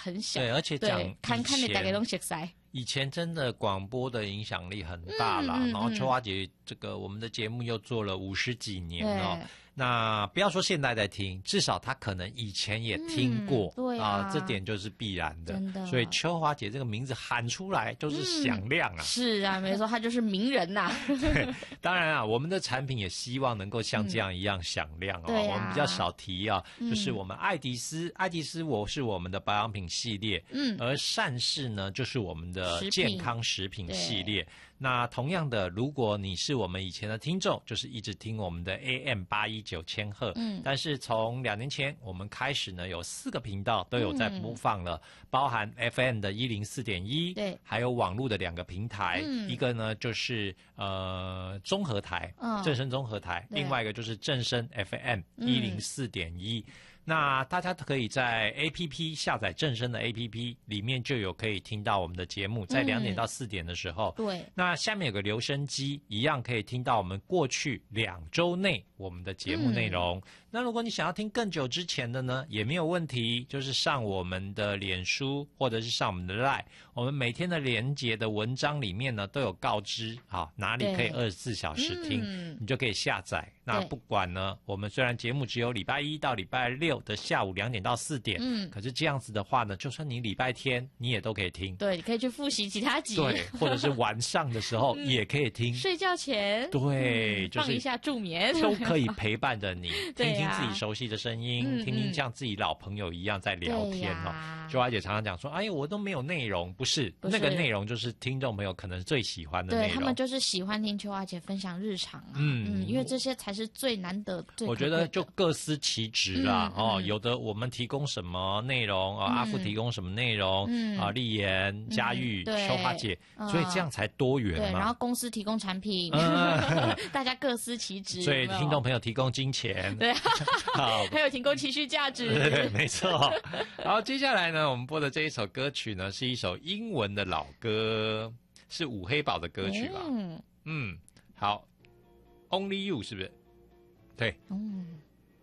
很小， 对，而且讲看的大家都熟悉。 以前真的广播的影响力很大啦，然后秋华姐这个我们的节目又做了50几年哦。那不要说现在在听，至少他可能以前也听过， 对啊， 这点就是必然的。 真的， 所以秋华姐这个名字喊出来就是响亮啊。 是啊，没错，她就是名人呐。 对，当然啊，我们的产品也希望能够像这样一样响亮哦。我们比较少提啊，就是我们爱迪斯，我是我们的保养品系列，而善事呢就是我们的健康食品系列。那同样的，如果你是我们以前的听众，就是一直听我们的 AM819千赫，但是从2年前我们开始呢，有4个频道都有在播放了，包含 FM 的104.1，对，还有网络的2个平台，一个呢就是综合台，正声综合台，另外一个就是正声 FM 104.1。那大家可以在 APP 下载正声的 APP， 里面就有可以听到我们的节目，在2点到4点的时候。对。那下面有个留声机，一样可以听到我们过去2周内我们的节目内容。那如果你想要听更久之前的呢，也没有问题，就是上我们的脸书或者是上我们的 LINE， 我们每天的连结的文章里面呢都有告知，哪里可以24小时听，你就可以下载。那不管呢，我们虽然节目只有礼拜1到礼拜6的下午2点到4点，可是这样子的话呢，就算你礼拜天你也都可以听。对， 你可以去复习其他集。 对，或者是晚上的时候也可以听， 睡觉前。 对，就是放一下助眠， 都可以陪伴着你，听听自己熟悉的声音，听听像自己老朋友一样在聊天哦。秋华姐常常讲说，哎呀，我都没有内容，不是那个内容，就是听众朋友可能最喜欢的内容。 对，他们就是喜欢听秋华姐分享日常啊，因为这些才是最难得、最我觉得就各司其职啦，有的我们提供什么内容阿富提供什么内容丽妍、佳玉、秋华姐，所以这样才多元嘛。 对，然后公司提供产品，大家各司其职。 所以听众朋友提供金钱， 对，好，还有提供情绪价值， 对，没错。然后接下来呢，我们播的这一首歌曲呢，是一首英文的老歌，是五黑宝的歌曲吧？好 ，Only You 是不是？对，